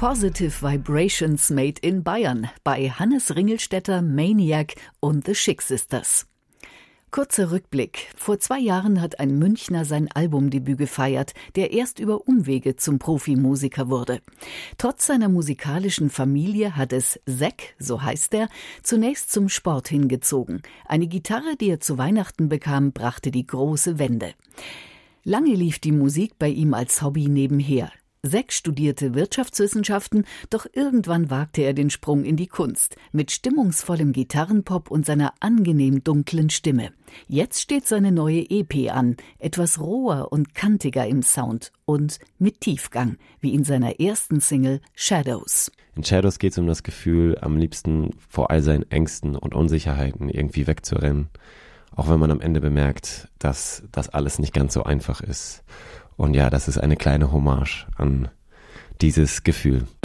Positive Vibrations Made in Bayern bei Hannes Ringelstetter, Maniac und The Schick Sisters. Kurzer Rückblick. Vor 2 Jahren hat ein Münchner sein Albumdebüt gefeiert, der erst über Umwege zum Profimusiker wurde. Trotz seiner musikalischen Familie hat es Zack, so heißt er, zunächst zum Sport hingezogen. Eine Gitarre, die er zu Weihnachten bekam, brachte die große Wende. Lange lief die Musik bei ihm als Hobby nebenher. Zack studierte Wirtschaftswissenschaften, doch irgendwann wagte er den Sprung in die Kunst, mit stimmungsvollem Gitarrenpop und seiner angenehm dunklen Stimme. Jetzt steht seine neue EP an, etwas roher und kantiger im Sound und mit Tiefgang, wie in seiner ersten Single Shadows. In Shadows geht es um das Gefühl, am liebsten vor all seinen Ängsten und Unsicherheiten irgendwie wegzurennen, auch wenn man am Ende bemerkt, dass das alles nicht ganz so einfach ist. Und ja, das ist eine kleine Hommage an dieses Gefühl.